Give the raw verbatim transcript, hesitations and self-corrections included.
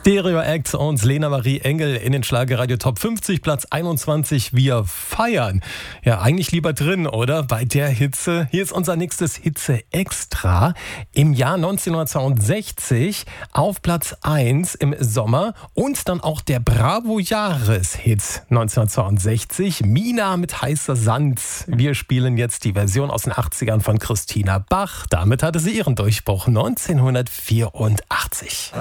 Stereo Act und Lena Marie Engel in den Schlagerradio Top fünfzig, Platz einundzwanzig. Wir feiern. Ja, eigentlich lieber drin, oder? Bei der Hitze. Hier ist unser nächstes Hitze-Extra. Im Jahr neunzehnhundertzweiundsechzig auf Platz eins im Sommer und dann auch der Bravo-Jahreshit neunzehnhundertzweiundsechzig. Mina mit heißer Sand. Wir spielen jetzt die Version aus den achtzigern von Christina Bach. Damit hatte sie ihren Durchbruch neunzehnhundertvierundachtzig.